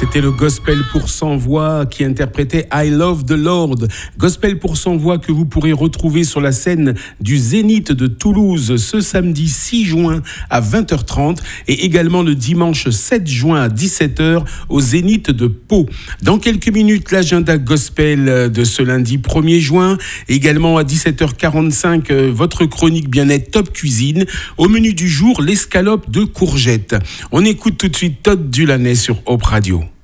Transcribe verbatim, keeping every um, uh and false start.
C'était le Gospel pour cent voix qui interprétait I Love the Lord. Gospel pour cent voix que vous pourrez retrouver sur la scène du Zénith de Toulouse ce samedi six juin à vingt heures trente et également le dimanche sept juin à dix-sept heures au Zénith de Pau. Dans quelques minutes, l'agenda Gospel de ce lundi premier juin. Également à dix-sept heures quarante-cinq, votre chronique bien-être Top Cuisine. Au menu du jour, l'escalope de courgettes. On écoute tout de suite Todd Dulaney sur Hope Radio.